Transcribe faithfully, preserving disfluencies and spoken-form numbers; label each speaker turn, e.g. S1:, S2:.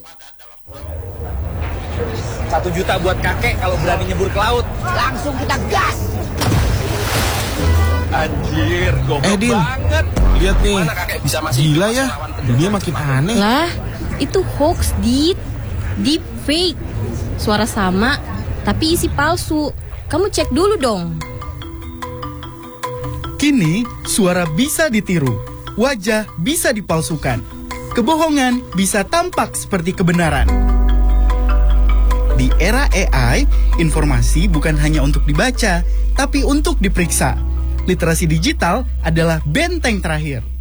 S1: Satu juta buat kakek kalau berani nyebur ke laut.
S2: Langsung kita gas.
S1: Anjir, goblok
S3: Eh, Din.
S1: banget.
S3: Lihat nih,
S1: Mana kakek bisa masih
S3: gila ya, dunia makin aneh.
S4: Lah, itu hoax, Dit. Deep fake. Suara sama, tapi isi palsu. Kamu cek dulu dong.
S5: Kini, suara bisa ditiru, wajah bisa dipalsukan, kebohongan bisa tampak seperti kebenaran. Di era A I, informasi bukan hanya untuk dibaca, tapi untuk diperiksa. Literasi digital adalah benteng terakhir.